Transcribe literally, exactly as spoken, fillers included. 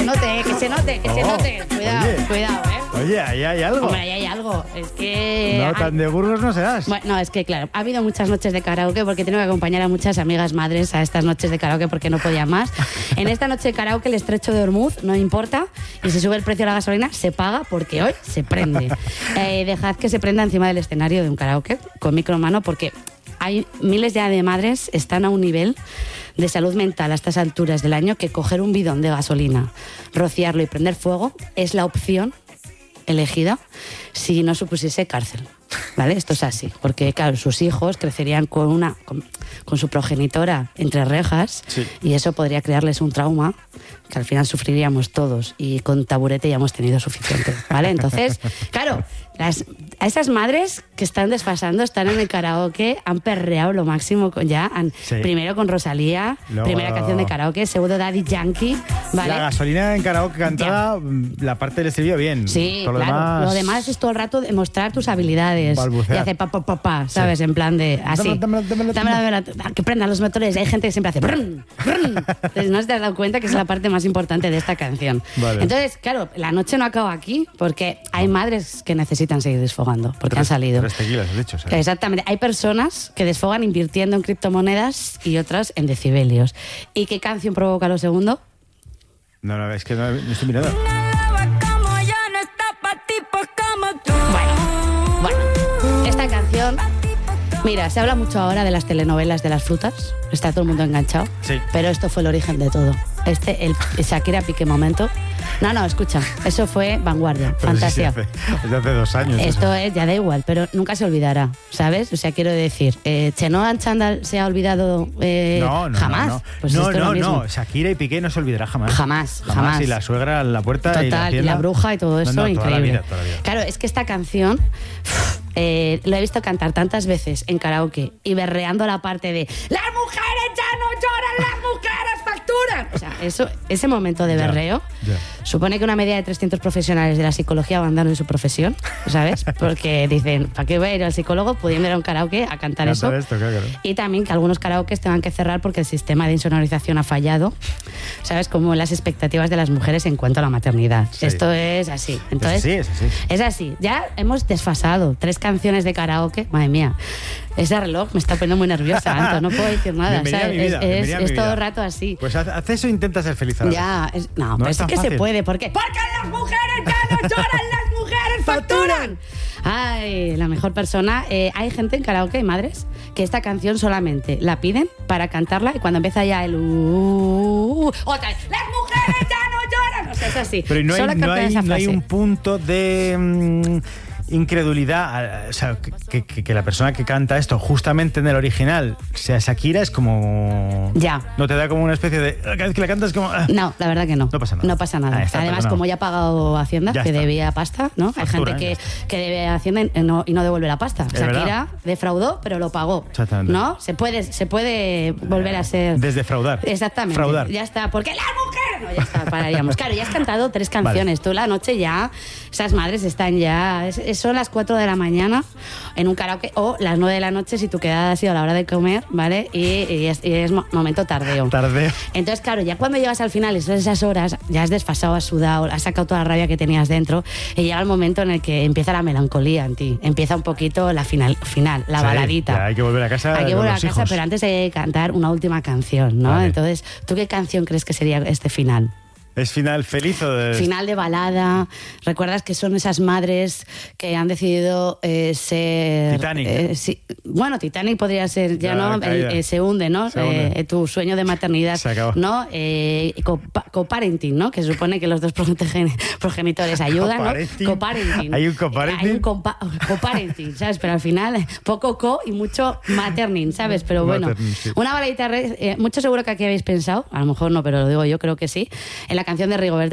note, que se note, que oh, se note. Cuidado, oye, cuidado, ¿eh? Oye, ahí hay algo. Hombre, ahí hay algo. Es que... No, tan de Burgos no serás. Bueno, no, es que claro, ha habido muchas noches de karaoke porque tengo que acompañar a muchas amigas madres a estas noches de karaoke porque no podía más. En esta noche de karaoke el estrecho de Ormuz no importa y si sube el precio de la gasolina se paga porque hoy se prende. Eh, dejad que se prenda encima del escenario de un karaoke con micro en mano porque hay miles ya de madres están a un nivel de salud mental a estas alturas del año que coger un bidón de gasolina, rociarlo y prender fuego es la opción elegida si no supusiese cárcel. ¿Vale? Esto es así, porque claro, sus hijos crecerían con una con, con su progenitora entre rejas, sí, y eso podría crearles un trauma que al final sufriríamos todos y con taburete ya hemos tenido suficiente, ¿vale? Entonces, claro, las, a esas madres que están desfasando, están en el karaoke, han perreado lo máximo con, ya, han, sí, primero con Rosalía, Luego, primera canción de karaoke, segundo Daddy Yankee, ¿vale? La gasolina en karaoke cantada, ya, la parte del estribillo bien. Sí, todo claro, lo demás... lo demás es todo el rato demostrar tus habilidades. Balbucear. Y hace pa, pa, pa, pa, ¿sabes? Sí. En plan de así. Dámela, dámela, dámela, dámela, dámela, que prendan los motores. Hay gente que siempre hace brrn, brrn. Entonces, no te has dado cuenta que es la parte más importante de esta canción. Vale. Entonces, claro, la noche no acaba aquí porque hay madres que necesitan seguir desfogando porque tres, han salido. Tres tequilas, has dicho, ¿sabes? Exactamente. Hay personas que desfogan invirtiendo en criptomonedas y otras en decibelios. ¿Y qué canción provoca lo segundo? No, no, es que no, no estoy mirando. Esta canción, mira, se habla mucho ahora de las telenovelas de las frutas, está todo el mundo enganchado, sí, pero esto fue el origen de todo. Este, el Shakira Piqué momento. No, no, escucha, eso fue vanguardia, pero fantasía. Sí, sí, hace, desde hace dos años. Esto eso. es, ya da igual, pero nunca se olvidará, ¿sabes? O sea, quiero decir, eh, ¿Chenoa Chandal se ha olvidado eh, no, no, jamás? No, no, pues no, esto no, es lo no, Shakira y Piqué no se olvidará jamás. Jamás, jamás. Jamás, y la suegra en la puerta. Total, y la, y la bruja y todo eso, no, no, increíble. Toda la vida, toda la vida. Claro, es que esta canción... Eh, lo he visto cantar tantas veces en karaoke y berreando la parte de las mujeres ya no lloran, las mujeres facturan. O sea, eso, ese momento de berreo ya, ya. supone que una media de trescientos profesionales de la psicología abandonan su profesión, ¿sabes? Porque dicen, ¿para qué voy a ir al psicólogo pudiendo ir a un karaoke a cantar eso? Esto, claro. Y también que algunos karaokes tengan que cerrar porque el sistema de insonorización ha fallado, ¿sabes? Como las expectativas de las mujeres en cuanto a la maternidad. Sí. Esto es así. Entonces, sí, es así. Es así. Ya hemos desfasado tres canciones de karaoke. Madre mía, ese reloj me está poniendo muy nerviosa, Anto, no puedo decir nada. Bienvenida ¿sabes? a mi vida, es es, es todo vida. el rato así. Pues haz, haz eso e intenta ser feliz ahora. Ya, es, no, no pero es sí que fácil. se puede. ¿Por qué? Porque las mujeres ya no lloran, las mujeres facturan. Ay, la mejor persona. Eh, hay gente en karaoke, madres, que esta canción solamente la piden para cantarla y cuando empieza ya el... Uh, otra vez, las mujeres ya no lloran. O sea, es así. Pero no hay, Solo no cantan hay, esa no hay frase. un punto de... Mmm, incredulidad, o sea, que, que, que la persona que canta esto justamente en el original sea Shakira es como... Ya. ¿No te da como una especie de... Cada vez que la cantas como... Ah. No, la verdad que no. No pasa nada. No pasa nada. Ah, está, Además, como ya ha pagado Hacienda, ya que está. debía pasta, ¿no? Factura, Hay gente ¿eh? que, que debe Hacienda y no, y no devuelve la pasta. Es Shakira verdad. defraudó, pero lo pagó. Exactamente. ¿No? Se puede, se puede volver a ser... Desdefraudar. Exactamente. Fraudar. Ya está. Porque las mujeres... No, ya está, pararíamos. Claro, ya has cantado tres canciones. Vale. Tú la noche ya... Esas madres están ya... Es, es, son las cuatro de la mañana en un karaoke o las nueve de la noche si tu quedada ha sido a la hora de comer, ¿vale? Y, y, es, y es momento tardeo. Tardeo. Entonces, claro, ya cuando llegas al final y son esas horas, ya has desfasado, has sudado, has sacado toda la rabia que tenías dentro y llega el momento en el que empieza la melancolía en ti. Empieza un poquito la final, final la sí, baladita. Ya hay que volver a casa. Hay que volver a casa, hijos. pero antes hay que cantar una última canción, ¿no? Vale. Entonces, ¿tú qué canción crees que sería este final? ¿Es final feliz o de...? Final de balada. ¿Recuerdas que son esas madres que han decidido eh, ser... Titanic. Eh, sí. Bueno, Titanic podría ser, ya, ya no, el, eh, se hunde, ¿no? Se hunde. Eh, tu sueño de maternidad, se acabó. ¿no? Eh, coparenting, ¿no? Que se supone que los dos progenitores ayudan, ¿no? Coparenting. Hay un coparenting. Hay un compa coparenting, ¿sabes? Pero al final, poco co y mucho materning, ¿sabes? Pero bueno, materning, sí. Una baladita, eh, mucho seguro que aquí habéis pensado, a lo mejor no, pero lo digo yo, creo que sí, en la canción de Rigoberta